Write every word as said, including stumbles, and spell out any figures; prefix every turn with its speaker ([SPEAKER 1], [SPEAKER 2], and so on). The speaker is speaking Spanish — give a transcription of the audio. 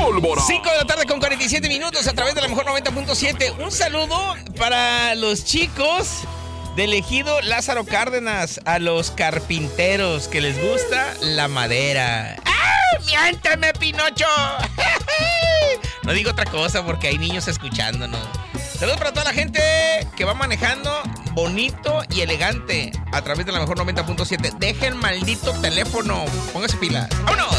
[SPEAKER 1] pólvora.
[SPEAKER 2] cinco de la tarde con cuarenta y siete minutos a través de la mejor noventa punto siete. Un saludo para los chicos del ejido Lázaro Cárdenas, a los carpinteros que les gusta la madera. ¡Ah! ¡Miénteme, Pinocho! No digo otra cosa porque hay niños escuchándonos. Saludos para toda la gente que va manejando bonito y elegante a través de la mejor noventa punto siete. Dejen maldito teléfono. Póngase pilas. ¡Vámonos!